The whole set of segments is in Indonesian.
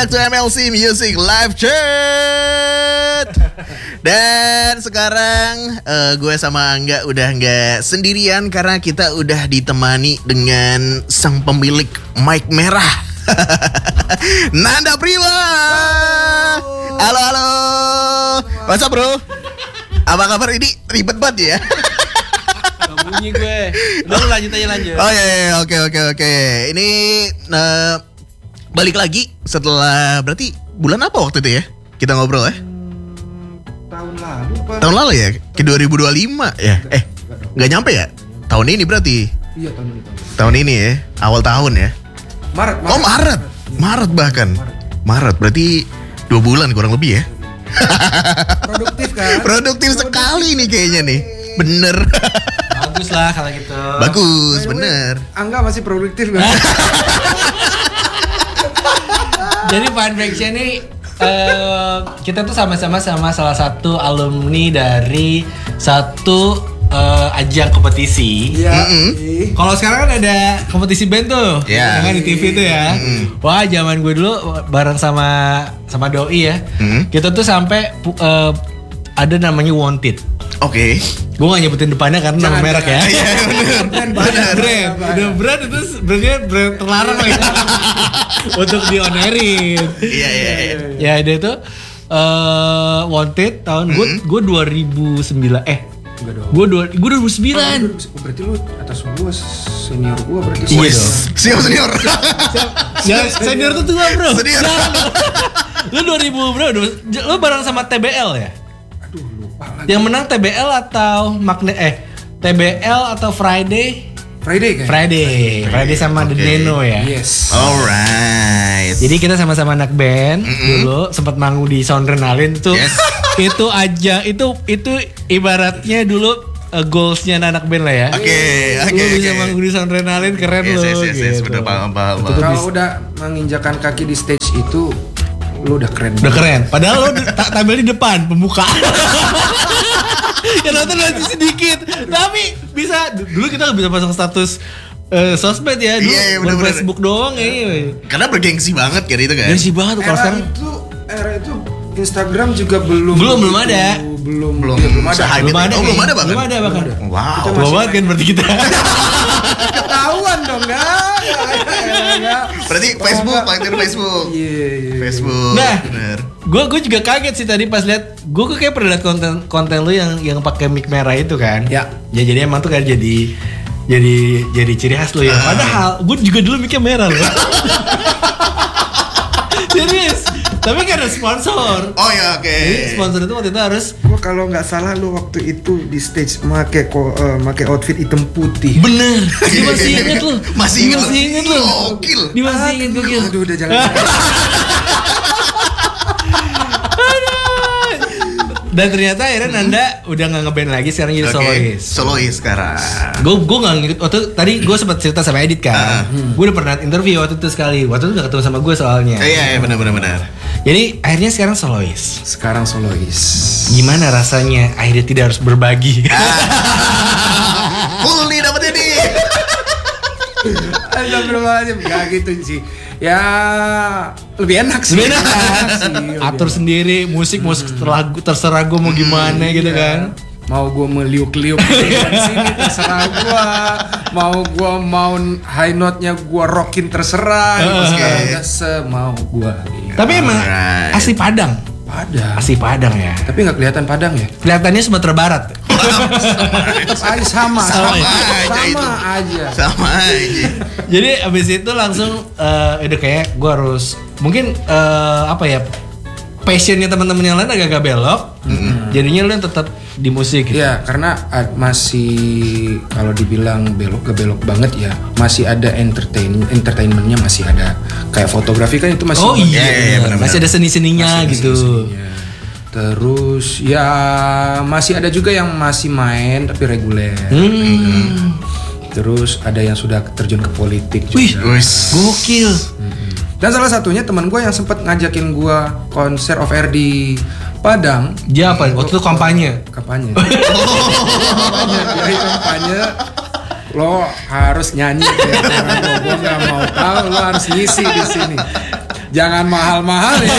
back to MLC Music Live Chat. Dan sekarang gue sama Angga udah nggak sendirian karena kita udah ditemani dengan sang pemilik mic merah. Nanda Prima. Halo. What's up bro? Apa kabar? Ini ribet banget ya. Gak bunyi gue. Udah lu lanjut. Oh iya, oke. Ini balik lagi setelah berarti bulan apa waktu itu ya? Kita ngobrol ya? Tahun lalu apa? Tahun lalu ya? Ke 2025 ya? Nggak nyampe ya? Tahun ini berarti? Iya tahun ini. Tahun ini ya? Awal tahun ya? Maret. Oh Maret bahkan. Maret berarti 2 bulan kurang lebih ya? Produktif kan? Produktif sekali nih kayaknya nih. Bener. Bagus lah kalau gitu. Bagus, bener. Angga masih produktif kan? Jadi Fun Facts ini kita tuh sama-sama salah satu alumni dari satu ajang kompetisi. Iya. Kalau sekarang kan ada kompetisi band tuh, Iya. yang kan di TV tuh ya. Wah, zaman gue dulu bareng sama Doi ya. Kita tuh sampai ada namanya Wanted. Oke. Gue gak nyebutin depannya karena nama merek ya. Iya bener. Brand itu brandnya brand terlarang lagi untuk di-onerin. Iya. Ya dia tuh Wanted tahun gue 2009 Enggak dong. gue 2009. Berarti lu atas gua, senior gua berarti. Iya Wis, dong. senior. Ya senior tuh tua bro. Senior. Lu 2000 bro, lu bareng sama TBL ya? Aduh lupa lagi. Yang menang TBL atau TBL atau Friday Friday sama The Oke. Neno ya. Yes. Alright. Jadi kita sama-sama anak band dulu sempat manggung di Soundrenalin tuh. Yes. Itu aja itu ibaratnya dulu goalsnya anak band lah ya. Oke. Lu bisa manggung di Soundrenalin keren Yes, lo. yes, Gitu. bener paham. Kalau udah menginjakan kaki di stage itu lu udah keren. Udah keren. Padahal lo tampil di depan pembuka. Ya nonton masih sedikit. Tapi bisa dulu kita bisa pasang status sosmed ya dulu. Iya, Bukan bener-bener. Facebook doang ya. Karena bergengsi banget kan itu kan. Gengsi banget tuh kalau sekarang. Era itu Instagram juga belum ada. Belum ada. Se-hype Belum itu. ada. Oh, belum ada bahkan. Belum ada bahkan. Wow. Tua banget kan berarti kita. Ketahuan dong enggak. Berarti Facebook, pakai Facebook. Iya. Facebook. Nah, bener. gue juga kaget sih tadi pas lihat. Gue kayak pernah lihat konten lu yang pakai mic merah itu kan. Ya. Ya jadi emang tuh kan jadi ciri khas lu ya. Padahal gue juga dulu micnya merah loh. Serius. Tapi kan ada sponsor. Oh ya, oke. Jadi sponsor itu waktu itu harus Gua kalau nggak salah lu waktu itu di stage make outfit hitam putih. bener. Dia masih inget lu. Masih inget lu. Gokil. Dia masih inget gokil. Aduh udah jangan. Dan ternyata akhirnya Nanda udah nggak ngeband lagi, sekarang jadi solois. Solois sekarang. Gue nggak ngikut. Tadi gue sempat cerita sama Edit kan. Gue udah pernah interview waktu itu sekali. Waktu itu nggak ketemu sama gue soalnya. Iya, benar. Jadi akhirnya sekarang solois. Sekarang solois. Gimana rasanya akhirnya tidak harus berbagi? Full nih dapetnya nih. Astagfirullahaladzim. Gak gitu sih. Ya lebih enak sih. Lebih enak. Atur sendiri, musik terserah gue mau gimana gitu kan. Mau gue meliuk-liuk di sini terserah gue. Mau high note-nya gue rockin terserah. Semau gue. Tapi emang Alright. asli Padang. Asli Padang ya. Tapi nggak kelihatan Padang ya? Kelihatannya Sumatera Barat. Sama aja. Sama aja. Jadi abis itu langsung udah kayak gue harus mungkin passionnya teman-teman yang lain agak belok. Jadinya lu tetap di musik gitu. Iya, karena masih kalau dibilang gak belok banget ya, masih ada entertainmentnya masih ada. Kayak fotografi kan itu masih. Oh iya, benar-benar. masih ada seni-seninya gitu. seni-seninya. Terus ya masih ada juga yang masih main tapi reguler. Terus ada yang sudah terjun ke politik juga. Wih, gokil. Dan salah satunya teman gue yang sempat ngajakin gue konser off air di Padang. Dia apa? Waktu itu kampanye. Kampanye. Jadi kampanye lo harus nyanyi ya. Gue nggak mau tahu, lo harus ngisi di sini. Jangan mahal-mahal ya.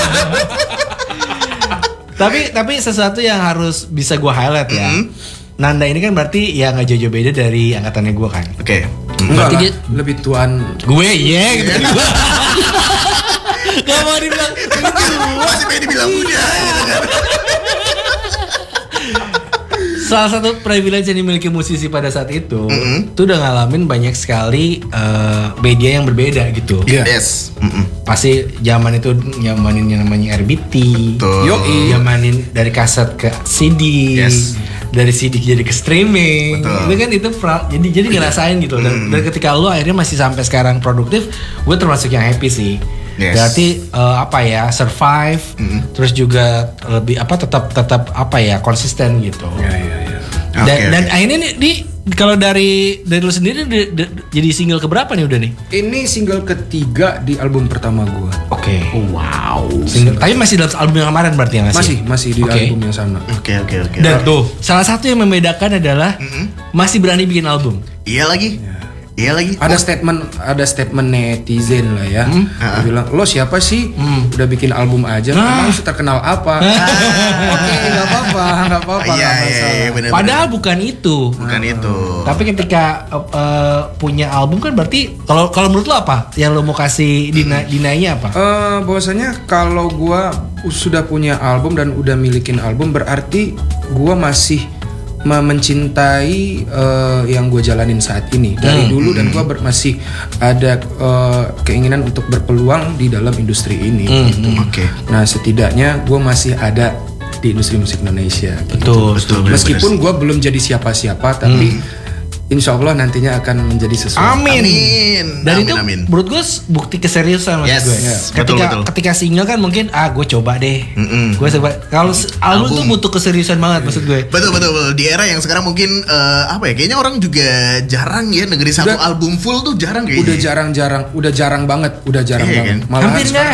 Tapi sesuatu yang harus bisa gue highlight ya. Nanda ini kan berarti ya nggak jauh-jauh beda dari angkatannya gue kan. Oke. Enggak Berarti lah, dia- lebih tuan. Gue gitu. Gak mau dibilang Masih pengen dibilang muda gitu kan. salah satu privilege yang dimiliki musisi pada saat itu tuh udah ngalamin banyak sekali media yang berbeda gitu. Iya. Yes. Pasti zaman itu nyamanin yang namanya RBT. Betul. Yoi. Nyamanin dari kaset ke CD. Yes. Dari CD jadi ke streaming. Betul. Itu kan jadi ngerasain gitu. Dan ketika lu akhirnya masih sampai sekarang produktif, gue termasuk yang happy sih. Yes. Berarti survive, terus juga lebih tetap konsisten gitu. Iya. Dan akhirnya nih kalau dari lu sendiri jadi single keberapa nih udah nih? Ini single ketiga di album pertama gua. Oke. Wow. Single. Tapi masih dalam album yang kemarin berarti ya nggak sih? Masih di Oke. album yang sama. Oke. Dan tuh salah satu yang membedakan adalah masih berani bikin album. Iya lagi. Ada statement netizen lah ya. Dia bilang, "Lo siapa sih? Udah bikin album aja, emang terkenal apa?" Oke, nggak apa-apa, nggak masalah. Bener. Padahal bukan itu. bukan itu. Tapi ketika punya album kan berarti kalau menurut lo apa? Yang lo mau kasih dinainya apa? Bahwasanya kalau gua sudah punya album dan udah milikin album, berarti gua masih mencintai yang gue jalanin saat ini dari dulu, dan gue masih ada keinginan untuk berpeluang di dalam industri ini. Gitu. Oke. Nah, setidaknya gue masih ada di industri musik Indonesia. Betul. Meskipun gue belum jadi siapa-siapa, tapi insya Allah nantinya akan menjadi sesuatu. Amin. Dan itu Amin. menurut gue bukti keseriusan maksud Yes. gue. Yes. Ketika Betul. ketika single kan mungkin gue coba deh. Gue coba. Kalau album tuh butuh keseriusan banget maksud gue. Betul. Di era yang sekarang mungkin kayaknya orang juga jarang ya dengerin satu album full tuh jarang kayaknya. Udah jarang banget. Iya, kan? Malahan Hampir nggak